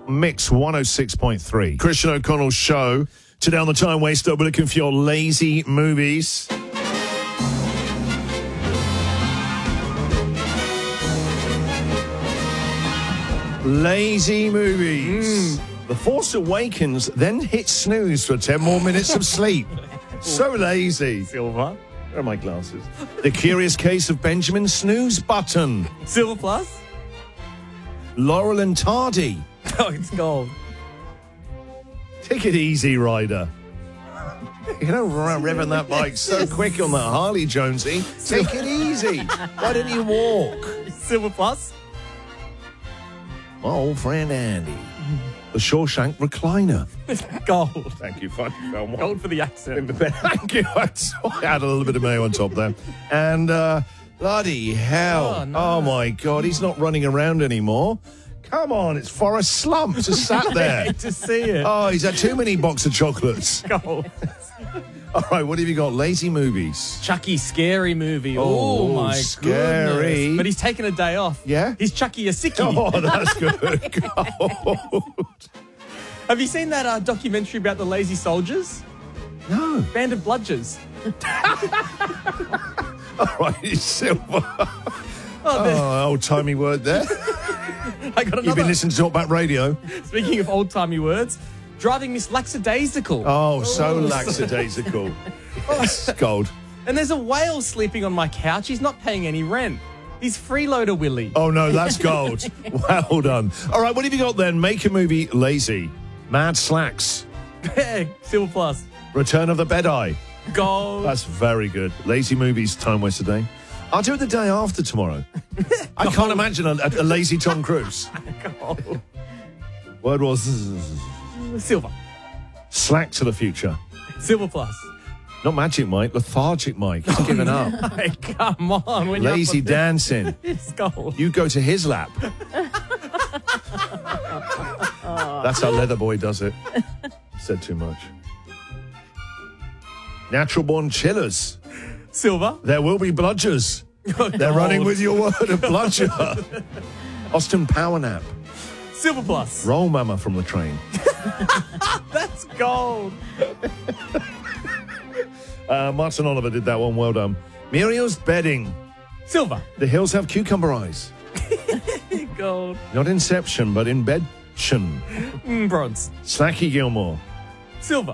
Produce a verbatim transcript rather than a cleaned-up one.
Mix one oh six point three. Christian O'Connell's show. Today on the Time Waster, we're looking for your lazy movies. Lazy movies. Mm. The Force Awakens then hit snooze for ten more minutes of sleep. So lazy. Silver. Where are my glasses? The Curious Case of Benjamin Snooze Button. Silver plus. Laurel and Tardy. Oh, it's gold. Take it easy, Ryder. You know, revving that bike so quick on that Harley, Jonesy. Take it easy. Why didn't you walk? Silver plus. My old friend Andy. The Shawshank Recliner. Gold. Thank you, fun. Gold for the accent. Thank you. I had a little bit of mayo on top there. And, uh, bloody hell. Oh, no. Oh, my God. He's not running around anymore. Come on. It's Forrest Slump just sat there. I hate to see it. Oh, he's had too many box of chocolates. Gold. All right, what have you got? Lazy movies. Chucky scary movie. Oh, Oh, my scary. goodness. But he's taken a day off. Yeah? He's Chucky a sickie. Oh, that's good. God. Have you seen that uh, documentary about the lazy soldiers? No. Band of Bludgers. All right, silver. Oh, Oh, old-timey word there. I got another. You've been listening to Talkback Radio. Speaking of old-timey words, driving Miss Lackadaisical. Oh, so lackadaisical. It's gold. And there's a whale sleeping on my couch. He's not paying any rent. He's freeloader Willie. Oh, no, that's gold. Well done. All right, what have you got then? Make a movie lazy. Mad Slacks. Silver plus. Return of the Bed-Eye. Gold. That's very good. Lazy movies, Time Waster Day. I'll do it the day after tomorrow. I can't imagine a, a, a lazy Tom Cruise. Gold. Word was Silver. slack to the future. Silver plus. Not Magic Mike, Lethargic Mike. He's given up. Hey, come on. When you're Lazy up on dancing. this, It's gold. You go to his lap. That's how Leatherboy does it. Said too much. Natural Born Chillers. Silver. There will be bludgers. They're running with your word of bludger. Austin Power Nap. Silver plus. Roll Mama from the Train. That's gold. Uh, Martin Oliver did that one. Well done. Muriel's Bedding. Silver. The Hills Have Cucumber Eyes. Gold. Not Inception, but in Bedtion. Mm, bronze. Slacky Gilmore. Silver.